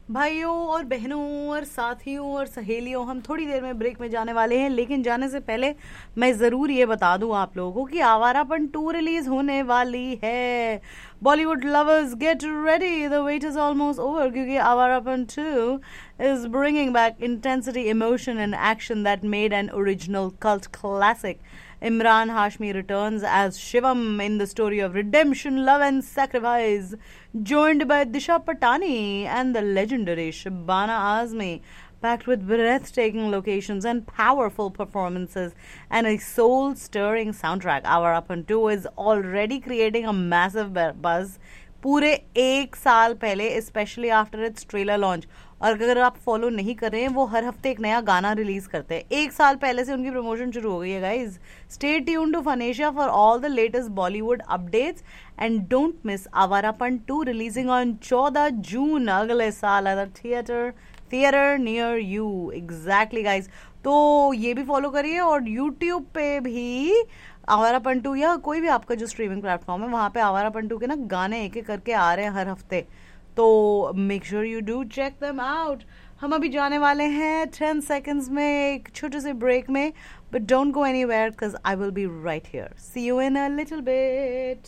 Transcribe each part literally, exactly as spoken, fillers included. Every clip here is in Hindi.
भाइयों और बहनों और साथियों और सहेलियों, हम थोड़ी देर में ब्रेक में जाने वाले हैं, लेकिन जाने से पहले मैं ज़रूर ये बता दूं आप लोगों को कि आवारापन टू रिलीज होने वाली है। Bollywood lovers get ready, the wait is almost over, क्योंकि Awarapan to is bringing back intensity, emotion and action that made an original cult classic. Imran Hashmi returns as Shivam in the story of redemption, love and sacrifice, joined by Disha Patani and the legendary Shabana Azmi, packed with breathtaking locations and powerful performances and a soul-stirring soundtrack. Avarappan two is already creating a massive buzz. पूरे एक साल पहले, specially after it's trailer launch, और अगर आप फॉलो नहीं कर रहे हैं, वो हर हफ्ते एक नया गाना रिलीज करते हैं। एक साल पहले से उनकी प्रमोशन शुरू हो गई है guys. Stay tuned to फनेशिया for all the latest Bollywood updates and don't miss Awarapan to releasing on चौदह जून अगले साल at the theatre theatre near you. Exactly guys, तो ये भी फॉलो करिए और यूट्यूब पे भी आवारापन टू या कोई भी आपका जो स्ट्रीमिंग प्लेटफॉर्म है वहाँ पे आवारापन टू के ना गाने एक एक करके आ रहे हैं हर हफ्ते, तो make sure you do check them out. हम अभी जाने वाले हैं टेन सेकेंड्स में एक छोटे से ब्रेक में, but don't go anywhere because I will be right here. C you in a little bit.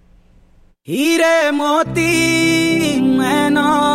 हीरे मोती मैं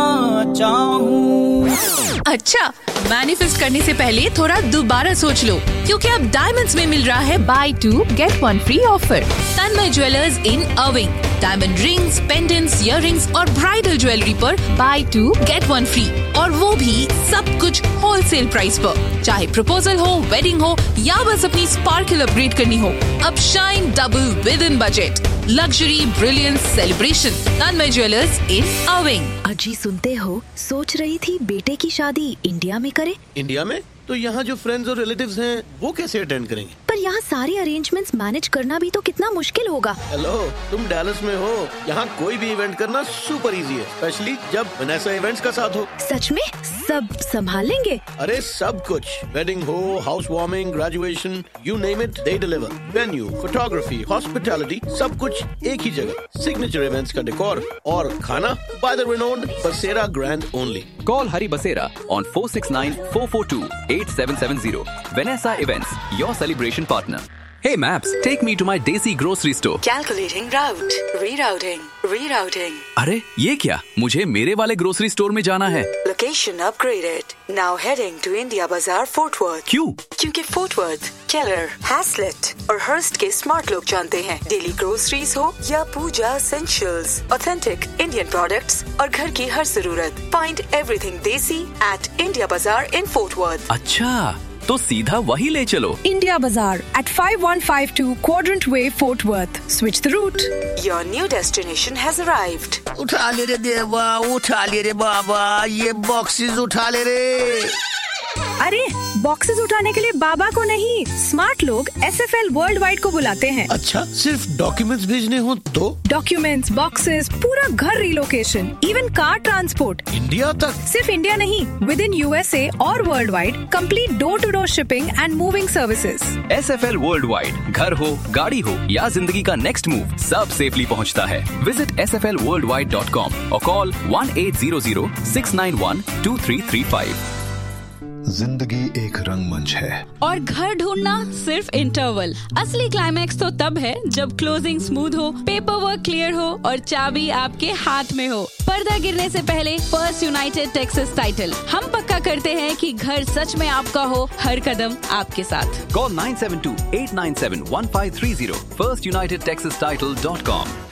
ना चाहूं। अच्छा, मैनिफेस्ट करने से पहले थोड़ा दोबारा सोच लो, क्योंकि अब डायमंड्स में मिल रहा है by to get one free offer. Tanmay jewellers in अविंग, diamond rings, pendants, earrings और ब्राइडल ज्वेलरी पर by to get one free, और वो भी सब कुछ होलसेल प्राइस पर। चाहे प्रपोजल हो, वेडिंग हो या बस अपनी स्पार्कल अपग्रेड करनी हो, अब shine double with in budget. Luxury, brilliance, celebration, Tanmay jewellers इन अविंग। अजी सुनते हो, सोच रही थी बेटे की शादी इंडिया में करे। इंडिया में? तो यहाँ जो फ्रेंड्स और रिलेटिव्स हैं वो कैसे अटेंड करेंगे? पर यहाँ सारे अरेंजमेंट्स मैनेज करना भी तो कितना मुश्किल होगा। हेलो, तुम डैलस में हो, यहाँ कोई भी इवेंट करना सुपर इजी है, स्पेशली जब वनेसा इवेंट्स का साथ हो। सच में सब संभाल लेंगे? अरे सब कुछ, वेडिंग हो, house warming, graduation, you name it, they deliver. Venue, photography, hospitality, सब कुछ एक ही जगह। सिग्नेचर इवेंट्स का डेकोर और खाना बाय द रिनोन्ड बसेरा grand only. Call Hari Basera on four six nine, four four two, eight seven seven zero. Vanessa Events, your celebration partner. Hey Maps, take me to my Desi grocery store. Calculating route, rerouting, rerouting. अरे ये क्या? मुझे मेरे वाले ग्रोसरी स्टोर में जाना है। Location upgraded. Now heading to India Bazaar, Fort Worth. क्यों? क्योंकि Fort Worth, Keller, Haslett और Hearst के स्मार्ट लोग जानते हैं। डेली ग्रोसरीज हो या पूजा essentials, authentic Indian products और घर की हर जरूरत, find everything Desi at India Bazaar in Fort Worth. अच्छा, तो सीधा वही ले चलो। India Bazaar at five one five two Quadrant Way, Fort Worth. Switch the route. Your new destination has arrived. उठा ले रे देवा, उठा ले रे बाबा, ये बॉक्सेस उठा ले रे। अरे बॉक्सेस उठाने के लिए बाबा को नहीं, स्मार्ट लोग S F L world wide को बुलाते हैं। अच्छा, सिर्फ डॉक्यूमेंट्स भेजने हो तो? डॉक्यूमेंट्स, बॉक्सेस, पूरा घर relocation, even car transport India तक? सिर्फ इंडिया नहीं, विद इन यूएसए और world wide, complete door to door shipping and moving services. S F L world wide, घर हो, गाड़ी हो या जिंदगी का नेक्स्ट मूव, सब सेफली पहुंचता है। Visit S F L world wide dot com और call one eight zero zero six nine one two three three five. जिंदगी एक रंगमंच है और घर ढूंढना सिर्फ इंटरवल। असली क्लाइमैक्स तो तब है जब क्लोजिंग स्मूथ हो, पेपर वर्क क्लियर हो और चाबी आपके हाथ में हो। पर्दा गिरने से पहले फर्स्ट यूनाइटेड टेक्सास टाइटल। हम पक्का करते हैं कि घर सच में आपका हो, हर कदम आपके साथ। Call nine seven two, eight nine seven, one five three zero, first united texas title dot com.